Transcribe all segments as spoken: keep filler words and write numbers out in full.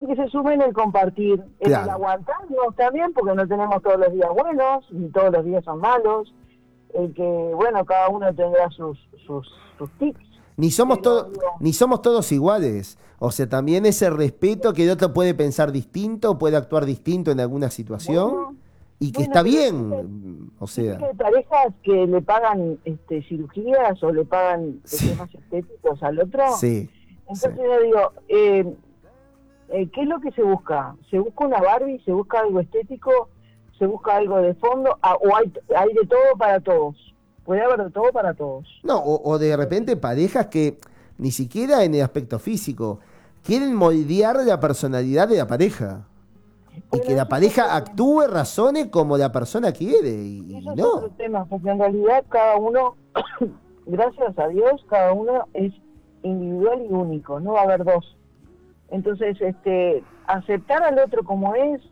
que se sume en el compartir, en Claro. el aguantarnos también, porque no tenemos todos los días buenos, ni todos los días son malos, el que, bueno, cada uno tendrá sus, sus, sus tips. Ni somos, Pero, todos digo, ni somos todos iguales. O sea, también ese respeto que el otro puede pensar distinto, puede actuar distinto en alguna situación bueno, y que bueno, está pero bien. O ¿viste sea, que hay parejas que le pagan este, cirugías o le pagan Sí. temas estéticos al otro? sí. Entonces sí. yo digo, eh, eh, ¿qué es lo que se busca? ¿Se busca una Barbie? ¿Se busca algo estético? ¿Se busca algo de fondo? Ah, ¿o hay, hay de todo para todos? Puede haber de todo para todos. No, o, o de repente parejas que ni siquiera en el aspecto físico quieren moldear la personalidad de la pareja. Y Bueno, que la eso es pareja otro actúe, razone como la persona quiere. Y, Eso y es otro no. tema, porque en realidad cada uno, gracias a Dios, cada uno es individual y único, no va a haber dos. Entonces, este, aceptar al otro como es,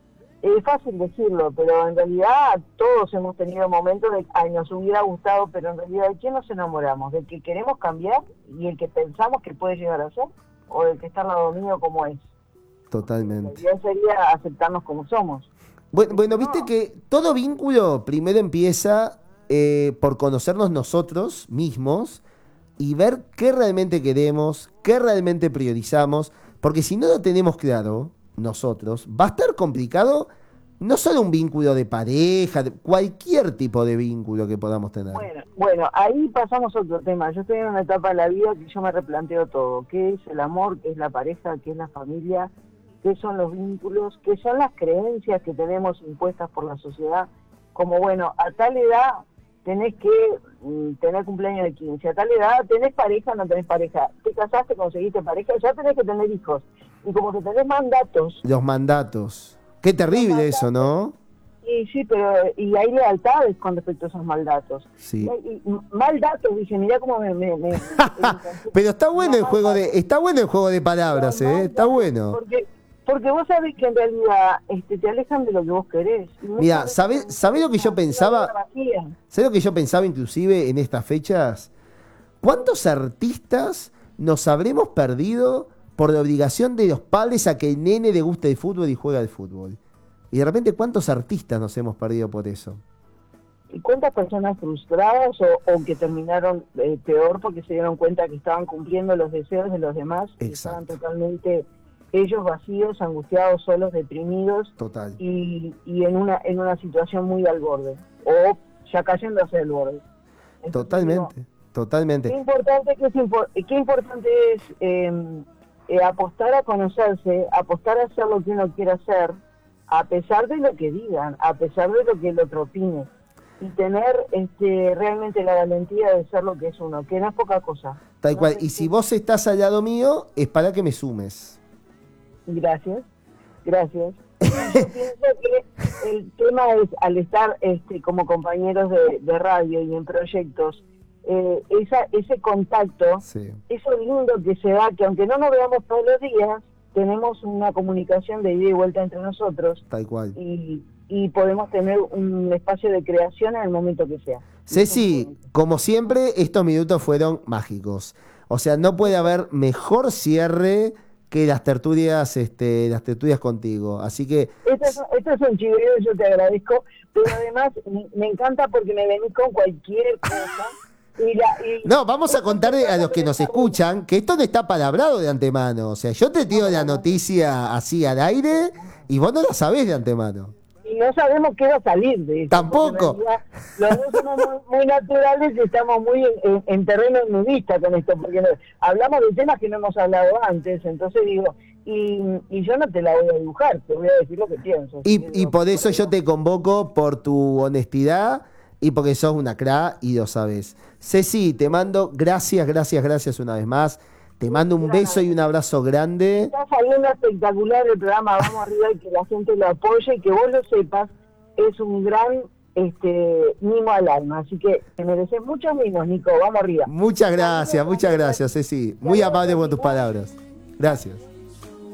es fácil decirlo, pero en realidad todos hemos tenido momentos de, ay, nos hubiera gustado, pero en realidad, ¿de quién nos enamoramos? ¿Del que queremos cambiar y el que pensamos que puede llegar a ser? ¿O del que está al lado mío como es? La Totalmente. idea sería aceptarnos como somos. Bueno, bueno, No. viste que todo vínculo primero empieza eh, por conocernos nosotros mismos y ver qué realmente queremos, qué realmente priorizamos, porque si no lo tenemos claro nosotros, va a estar complicado no solo un vínculo de pareja, de cualquier tipo de vínculo que podamos tener. Bueno, bueno, ahí pasamos a otro tema. Yo estoy en una etapa de la vida que yo me replanteo todo. ¿Qué es el amor? ¿Qué es la pareja? ¿Qué es la familia? ¿Qué son los vínculos? ¿Qué son las creencias que tenemos impuestas por la sociedad? Como, bueno, a tal edad tenés que mm, tener cumpleaños de quince, a tal edad tenés pareja, no tenés pareja, te casaste, conseguiste pareja, ya tenés que tener hijos. Y como que tenés mandatos. Los mandatos. Qué terrible eso, ¿no? Y sí, pero y hay lealtades con respecto a esos maldatos. Sí. Y, y, maldatos, dice, mirá cómo me... me, me, me Pero está bueno el juego de, está bueno el juego de Los palabras, ¿eh? Está mandatos, bueno. Porque, porque vos sabés que en realidad este, te alejan de lo que vos querés. Y muchas Mira, veces ¿sabés, es ¿sabés lo que yo una pensaba? vida vacía. ¿Sabés lo que yo pensaba inclusive en estas fechas? ¿Cuántos artistas nos habremos perdido por la obligación de los padres a que el nene le guste el fútbol y juega al fútbol? Y de repente, ¿cuántos artistas nos hemos perdido por eso? ¿Y cuántas personas frustradas o, o que terminaron eh, peor porque se dieron cuenta que estaban cumpliendo los deseos de los demás? Y estaban Exacto. totalmente ellos vacíos, angustiados, solos, deprimidos. Total. Y, y en una en una situación muy al borde. O ya cayendo hacia el borde. Entonces, Totalmente. digo, Totalmente. Qué importante, que es, impo- qué importante es eh, eh, apostar a conocerse, apostar a hacer lo que uno quiere hacer, a pesar de lo que digan, a pesar de lo que el otro opine, y tener este, realmente la valentía de ser lo que es uno, que no es poca cosa. Tal No cual. es Y si que- vos estás al lado mío, es para que me sumes. Gracias, gracias. Yo pienso que el tema es, al estar este, como compañeros de, de radio y en proyectos, eh, esa, ese contacto, Sí. eso lindo que se da, que aunque no nos veamos todos los días, tenemos una comunicación de ida y vuelta entre nosotros Tal cual. y, y podemos tener un espacio de creación en el momento que sea. Ceci, como siempre, estos minutos fueron mágicos. O sea, no puede haber mejor cierre que las tertulias, este, las tertulias contigo. Así que, Esto es, esto es un chiveo, yo te agradezco, pero además me, me encanta porque me venís con cualquier cosa. Y la, y no, vamos a contarle a los que nos escuchan que esto no está palabrado de antemano. O sea, yo te tiro la noticia así al aire y vos no la sabés de antemano. y no sabemos qué va a salir de esto. Tampoco. porque en realidad Los dos somos muy, muy naturales y estamos muy en, en- en terreno nudista con esto, porque no- hablamos de temas que no hemos hablado antes, entonces digo, y, y yo no te la voy a dibujar, te voy a decir lo que pienso. Y, Así que y digo, por eso yo te convoco por tu honestidad y porque sos una cra y lo sabes. Ceci, te mando gracias, gracias, gracias una vez más. Te mando un beso y un abrazo grande. Está saliendo espectacular el programa, vamos arriba y que la gente lo apoye y que vos lo sepas, es un gran este mimo al alma, así que te mereces muchos mimos, Nico, vamos arriba. Muchas gracias, muchas gracias, Ceci. Muy amable por tus palabras. Gracias.